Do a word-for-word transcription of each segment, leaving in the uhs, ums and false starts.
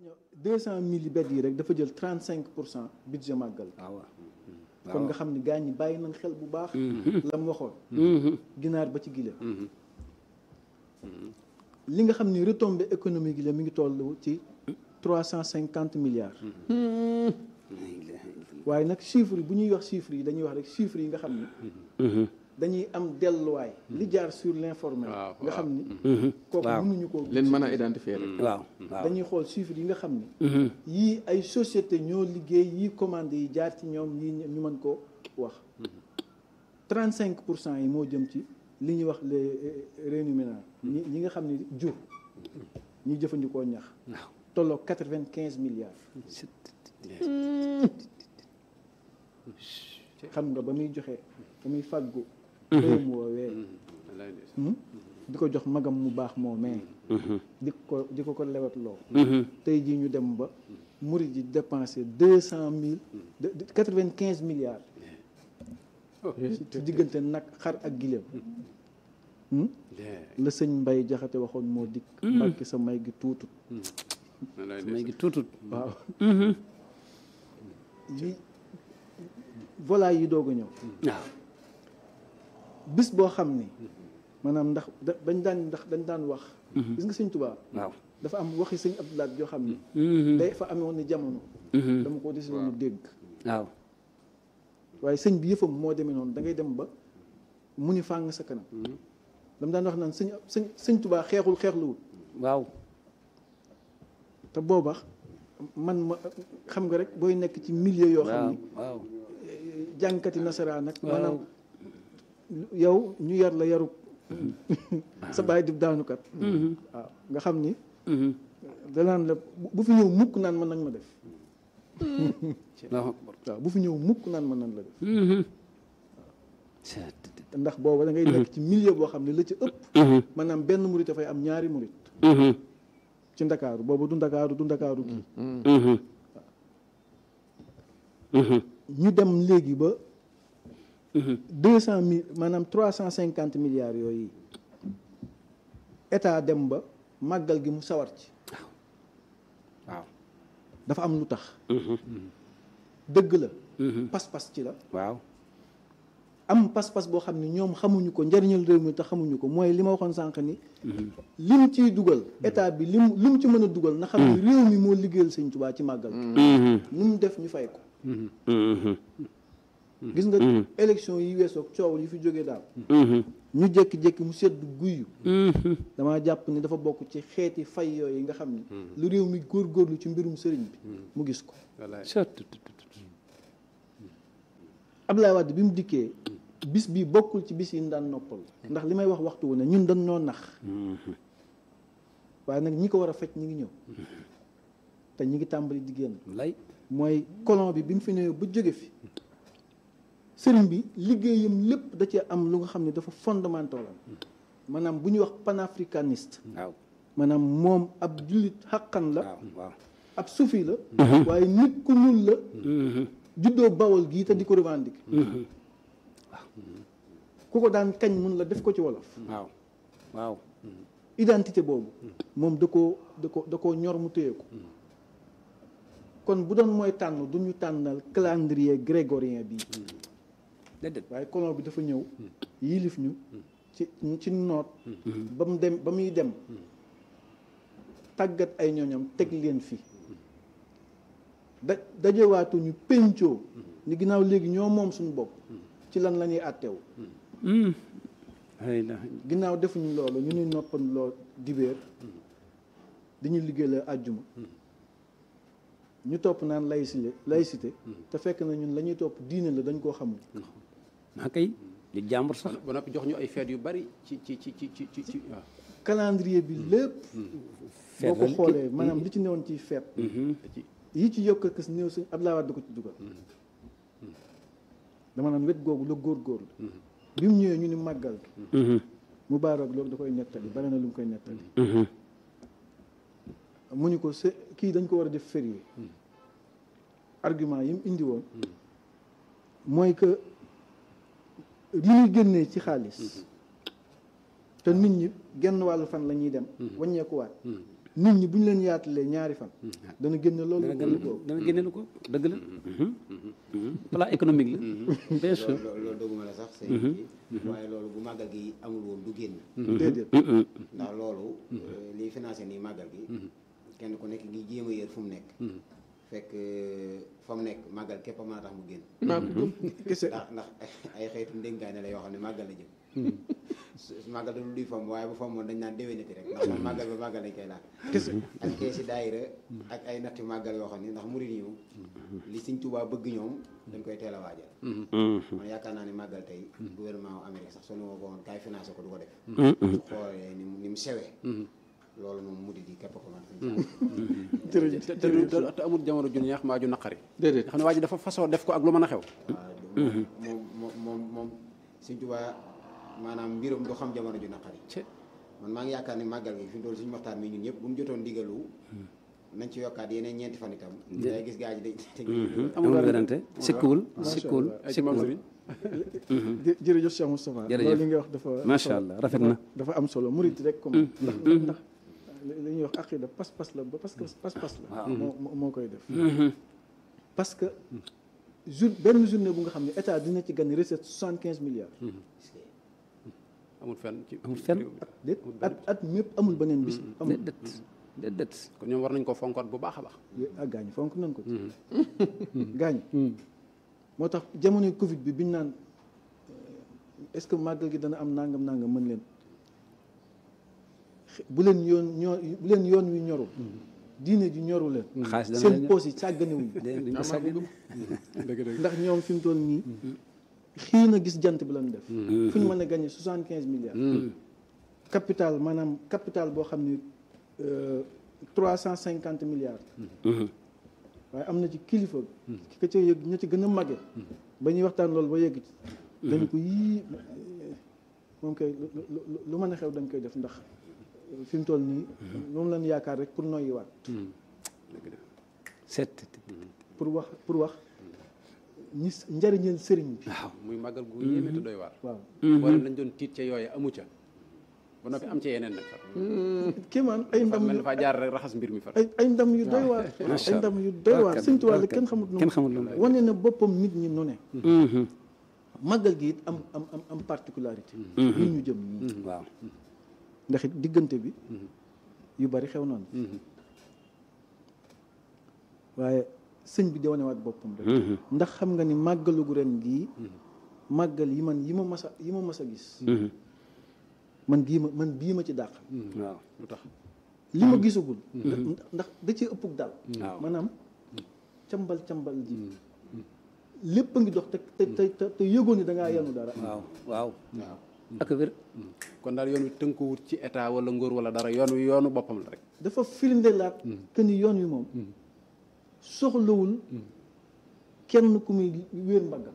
deux cent mille bedd yi rek dafa jël trente cinq pour cent budget màggal. waaw kon nga xam ni gars ñi bàyyi nañ xel bu baax. la mu waxoon. ginaar ba ci gileem. li nga xam ni retombée économique yi la mi ngi toll ci trois cent cinquante milliards. waaye nag chiffres yi bu ñuy wax chiffres yi dañuy wax rek chiffres yi nga xam ni. dañuy am delluwaay. li jaar sur l'informel. nga xam ni. kooku mënuñu koo leen mën a identifier rek. waaw dañuy xool chiffres yi nga xam ni. yii ay société ñoo liggéey yii commande yi jaar ci ñoom yii ñu mën koo wax. trente cinq pour cent yi moo jëm ci li ñuy wax les rémunérations. ñi ñi nga xam ni jur. ñi jëfandikoo ñax. tolloo quatre vingt quinze milliards. xam nga ba muy joxe ba muy fàggu. réew woowee di ko jox magam mu baax moo mais di ko di ko ko lewat loo tey jii ñu dem ba murid yi dépensé deux cent mille quatre vingt quinze milliards ci diggante nag xar ak gileem la sëñ Mbay Jaxate waxoon moo dikk Mbàkke sa may gi tuutut sa may gi tuutut waaw li volaille yi doog a ñëw waaw bis boo xam ni maanaam ndax dañ daan ndax dañ daan wax gis nga sëñ Tuubaa waaw dafa am waxi sëñ Abdou Lahad joo xam ni day fa amoon ni jamono dama ko desi woon dégg waaw waaye sëñ bi yëfam moo demee noonu da ngay dem ba mu ni fàng sa kanam dama daan wax naan sëñ sëñ sëñ Tuubaa xeexul xeexluwul waaw te booba man ma xam nga rek booy nekk ci milieu yoo xam ni waaw jànkati nasaraan nag maanaam yow ñu yar la yaru sa baay di daanukat waaw nga xam ni danaan la bu fi ñëw mukk naan mën nañ ma def waaw bu fi ñëw mukk naan mën nañ la def waaw ndax booba da ngay nekk ci milieu boo xam ne la ci ëpp maanaam benn murit dafay am ñaari murit ci ndakaaru boobu du ndakaaru du ndakaaru gi ñu dem léegi ba deux cent mille maanaam trois cent cinquante milliards yooyu état dem ba màggal gi mu sawar ci waaw dafa am lu tax dëgg la pas-pas ci la waaw am pas-pas boo xam ne ñoom xamuñu ko njëriñal réew mi te xamuñu ko mooy li ma waxoon sànq ni lim ciy dugal état bi lim lim ci mën a dugal na xam ne réew mi moo liggéeyal Sëñ Tuubaa ci màggal nu mu def ñu fay ko gis nga élection yi weesoog coow yi fi jógee daal ñu jékki-jékki mu sedd guyyu damaa jàpp ni dafa bokk ci xeeti fay yooyu nga xam ni lu réew mi góorgóorlu ci mbirum sëriñ bi mu gis ko Abdoulaye Wade bi mu dikkee bis bi bokkul ci bis yi ñu daan noppal ndax li may wax waxtu wu ne ñun dañ noo nax waaye nag ñi ko war a fecc ñi ngi ñëw te ñi ngi tàmbali di génn lay mooy colon bi bi mu fi ñëwee ba jóge fi sëriñ bi liggéeyam lépp da cee am lu nga xam ne dafa fondamental maanaam bu ñuy wax panafricaniste waaw maanaam moom ab jullit xàqan la waaw ab sufi la waaye nit ku ñuul la juddoo bawol gii te di ko revendiquer waaw ku ko daan kañ mun la def ko ci wolof waaw waaw identité boobu moom da koo da ko da koo ñor mu téye ko kon bu doon mooy tànn du ñu tànnal calendrier grégorien bii déedéet waaye colon bi dafa ñëw yilif ñu ci ci noot ba mu dem ba muy dem tàggat ay ñooñam teg leen fi da dajewaatu ñu pencoo ni ginnaaw léegi ñoo moom suñu bopp ci lan la ñuy àtteew ginnaaw defuñu loolu ñu ñuy noppan loo dibéer dañu liggéey la àjjuma ñu topp naan laïcité laïcité te fekk na ñun la ñuy topp diine la dañ koo xamul naa kay li jàmbur sax ba noppi jox ñu ay feet yu bari ci ci ci ci ci ci waaw calendrier bi lépp boo ko xoolee maanaam li ci newoon ci feet yi ci yokk kës néew suñ Abdoulaye Wade ko ci dugal dama naan wet googu la góor-góorlu bi mu ñëwee ñu ni màggal gi mu baaroog loolu da koy nettali bari na lu mu koy nettali mu ñu ko se kii dañ ko war a def férié argument yi mu indi woon mooy que li ñuy génnee ci xaalis te nit ñi genn wàllu fan la ñuy dem wàññeekuwaat nit ñi bu ñu leen yaatalee ñaari fan dana génne loolu dana gën dana génne lu ko dëgg la plan économique la bien sûr loolu loolu dogguma la sax sëñ bi waaye loolu bu màggal gi amul woon du génn déedéet ndax loolu liy financé nii màggal gi kenn ku nekk ngi jéem a yër fu mu nekk fekk fa mu nekk màggal képp a mën a tax mu génn maa ko gëm kese ndax ndax ay xeetu ndénkaane la yoo xam ne màggal la jëm su màggal dañu luy fomm waaye bu fommoon dañ naan déwénati rek ndax moom màggal ba màggal lañ koy laaj kese ak kee si daayira ak ay natti màggal yoo xam ne ndax murid yi moom li Sëñ Tuubaa bëgg ñoom dañ koy teel a waajal man yaakaar naa ne màggal tey gouvernement Amérique sax sunu woo ko woon kaay financé ko du ko def su xoolee ni mu ni mu sewee loolu moom murid yi képp ko man jërëjëf te te amul jamono ju neex mbaa ju naqari déedéet nga xam ne waa ji dafa façon def ko ak lu mën a xew waaw moom moom moom moom Sëñ Tuubaa maanaam mbirum du xam jamono ju naqari man maa ngi yaakaar ne màggal gi fi mu toll suñu waxtaan mi ñun ñëpp bu ñu jotoon ndigalu nañ ci yokkaat yeneen ñeenti fan itam day gis gaa ji day amul werante sikkuwul sikkuwul ay ci maam sikkuwul Serigne jërëjëf Cheikh Moustapha Jërëjëf. loolu li nga wax dafa macha allah rafet na dafa am solo murid rek comme ndax ndax li ñuy wax aqida pas-pas la ba parce que pas-pas la moo moo koy def parce que jour benn journée bu nga xam ne état dina ci gagné recette soixante quinze milliards amul fenn ci amul fenn déet at at mépp amul beneen bis amul déedéet déedéet kon ñoom war nañ ko fonkoot bu baax a baax ak gaañ fonk nañ ko ci gaañ moo tax jamonoy Covid bi biñ naan est-ce que màggal gi dana am nangam nangam mën leen bu leen yoon ñoo bu leen yoon wi ñorul diine ji ñoru leen xaalis dana seen leen poos yi sàgganewuñ duñ ko sàggane dëgg dëgg ndax ñoom fi mu toll nii xii na gis jant bi lañ def fu ñu mën a gagné soixante quinze milliards capital maanaam capital boo xam ne trois cent cinquante milliards waaye am na ci kilifa ki ka ca yëg ña ci gën a màgge ba ñuy waxtaan loolu ba yëgg ci dañ ko yii moom koy lu mën a xew dañ koy def ndax fi mu toll nii moom lañ yaakaar rek pour noyyiwaat set pour wax pour wax ñi njariñeel sëriñ bi waaw muy màggal gu yéeme te doy waar waaw wala lañ doon tiit ca yooye amu ca ba noppi am ca yeneen nag far kéemaan ay ndam mel yu dafa jaar rek raxas mbir mi far ay ay ndam yu doy waar ay ndam yu doy waar sëñ Tuubaa la kenn xamut kenn xamul noonu lu wane na boppam nit ñi nu ne màggal gi it am am am am particularité yi ñu jëm nii waaw ndax it diggante bi yu bari xew noonu waaye sëñ bi di wanewaat boppam rek ndax xam nga ni màggalu gu ren gii màggal yi man yi ma mas a yi ma mas a gis man gii ma man bii ma ci dàq waaw lu tax li ma gisagul ndax da ci ëppug dal waaw maanaam cambal cambal ji lépp a ngi dox te te te te yëgoon ni da ngaa yenu dara waaw waaw waaw ak wér kon daal yoon wi tënkuwut ci état wala ngóor wala dara yoon wi yoonu boppam la rek dafa firndelaat que ni yoon wi moom soxlawul kenn ku muy wéer mbaggam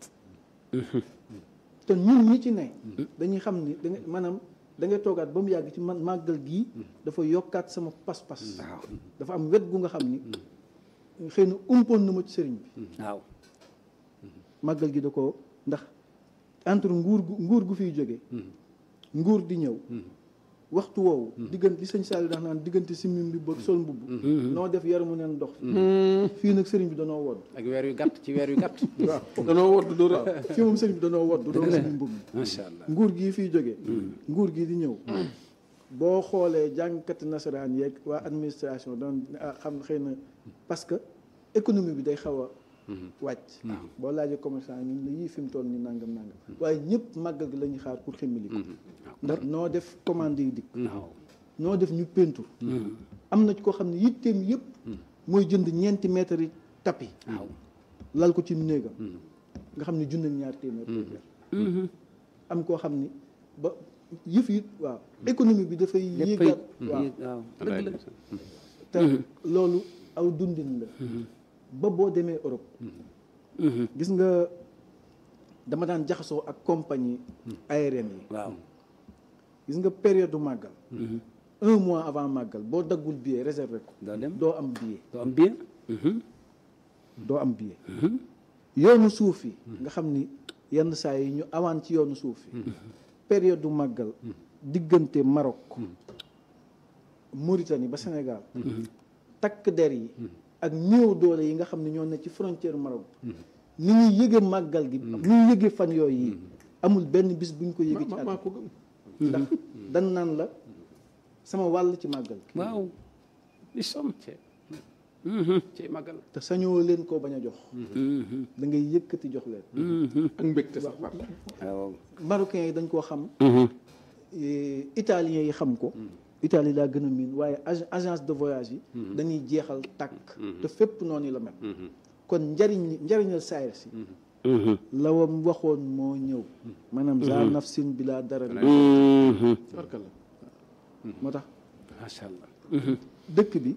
te ñun ñi ci ne dañuy xam ni da nga maanaam da ngay toogaat ba mu yàgg ci man màggal gii dafa yokkaat sama pas-pas waaw dafa am wet gu nga xam ni xëy na umpoon na ma ci sëriñ bi waaw màggal gi da ko ndax entre nguur gu nguur gu fiy jóge nguur di ñëw waxtu woowu diggante li sëñ Saliou dax naan diggante simmi mbi bëgg sol mbubb noo def yaramu neen dox fii nag sëriñ bi danoo wodd ak weer yu gàtt ci weer yu gàtt waaw danoo wodd doo fii moom sëriñ bi danoo wodd doo simmi mbubb macha allah nguur gii fiy jóge nguur gii di ñëw boo xoolee jàngkati nasaraan yeeg waa administration doon xam xëy na parce que économie bi day xaw a wàcc boo laajee commerçant ñun la yii fi mu toll ni nangam nangam waaye ñëpp màggal gi la ñuy xaar pour ximmili ko ndax noo def commande yi dikk noo def ñu peinture am na koo xam ne yitteem yëpp mooy jënd ñeenti mètres yi tapis lal ko ci néegam nga xam ne junne ñaar téeméer am koo xam ni ba yëf yi waaw économie bi dafay yéegaat waaw waaw dëgg la te loolu aw dundin la ba boo demee Europe gis nga dama daan jaxasoo ak compagnie aérienne yi waaw gis nga période du màggal un mois avant màggal boo daggul billet réservé ko doo dem doo am billet doo am bien doo am billet yoonu suuf yi nga xam ni yenn saa yi ñu awaan ci yoonu suuf yi période du màggal diggante Maroc Mauritanie ba Sénégal takk der yi ak néew doole yi nga xam ne ñoo ne ci frontière Maroc ni ñuy yëge màggal gi ni ñuy yëge fan yooyu yi amul benn bis buñ ko yëge ci at ndax dan naan la sama wàll ci màggal gi waaw li som ci màggal te sañoo leen koo bañ a jox da ngay yëkkati jox leen ak mbégte sax waaw marocains yi dañ koo xam italiens yi xam ko Italie laa gën a miin waaye agence de voyage yi dañuy jeexal tàkk te fépp noonu la mel kon njariñ njariñal saayir si la wam waxoon moo ñëw maanaam za nafsin bi laa dara moo tax macha allah dëkk bi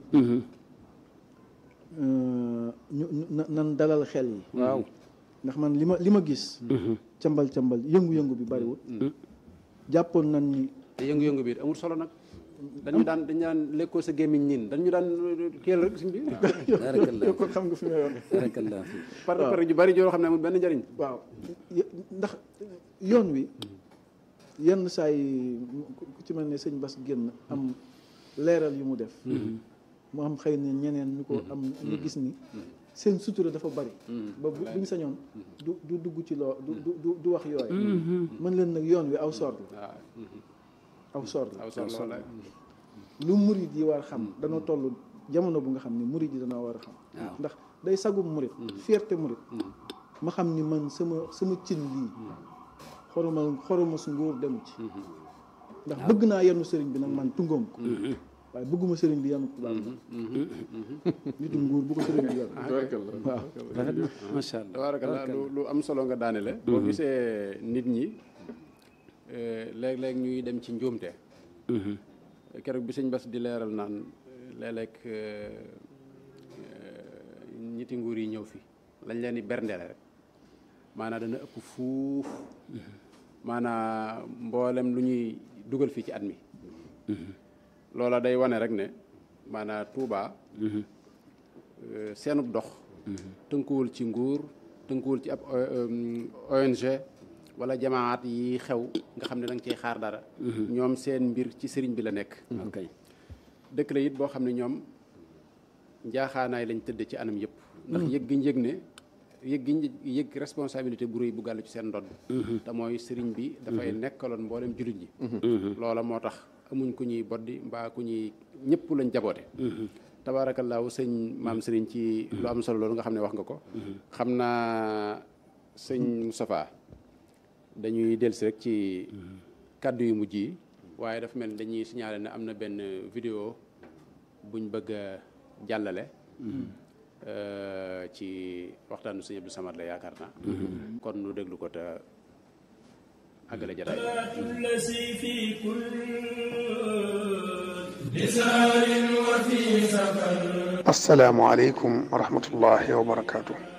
ñu nan dalal xel yi waaw ndax man li ma li ma gis cambal cambal yëngu-yëngu bi bariwul jàppoon nañ ni te yëngu-yëngu bi amul solo nag dañu daan dañu daan lekkoo sa gémmiñ niin dañu daan kiyal rek suñ bi yow ko xam nga fi may waxee barakallah par par ju bari joo xam ne amul benn njariñ waaw ndax yoon wi yenn saa yi ku ci mel ne sëñ Bass génn am leeral yu mu def mu am xëy na ñeneen ñu ko am ñu gis ni seen sutura dafa bari ba buñ sañoon du du dugg ci loo du du du wax yooyu mën leen nag yoon wi aw sord la aw sord la lu murid yi war a xam danoo toll jamono bu nga xam ne murid yi danoo war a xam ndax day sagum murid fierté murid ma xam ni man sama sama cin lii xoruma xoruma su nguur dem ci ndax bëgg naa yenu sëriñ bi nag man tungoom ko waaye bëgguma sëriñ bi yanu tubaab nitu nguur bu ko sëriñ bi yanu waaw macha allah tabarakallah lu lu am solo nga daanele boo gisee nit ñi léeg-léeg ñuy dem ci njuumte keroog bi sëñ Bass di leeral naan léeg-léeg ñiti nguur yi ñëw fi lañ leen di berndele rek maanaam dana ëpp fuuf maanaam mboolem lu ñuy dugal fii ci at mi loola day wane rek ne maanaam Touba seenub dox tënkuwul ci nguur tënkuwul ci ab O N G wala jamaat yi xew nga xam ne da nga ciy xaar dara ñoom seen mbir ci sëriñ bi la nekk ok dëkk la it boo xam ne ñoom njaaxaanaay lañ tëdd ci anam yëpp ndax yëg giñ yëg ne yëg giñ yëg responsabilité bu rëy bu gàllu ci seen ndodd te mooy sëriñ bi dafay nekkaloon mboolem jullit ñi loola moo tax amuñ ku ñuy boddi mbaa ku ñuy ñëpp lañ jaboote tabaarakallaahu sëñ maam sëriñ ci lu am solo loolu nga xam ne wax nga ko xam naa sëñ Moustapha dañuy dellusi rek ci kàddu yu mujj yi waaye dafa mel ni dañuy signaler ne am na benn vidéo buñ bëgg a jàllale ci waxtaanu sëñ Abdou Samad la yaakaar naa kon nu déglu ko te àggale jataay assalaamu aleykum wa rahmatullahi wa barakaatu